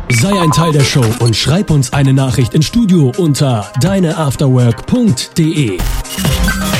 Sei ein Teil der Show und schreib uns eine Nachricht ins Studio unter deineafterwork.de.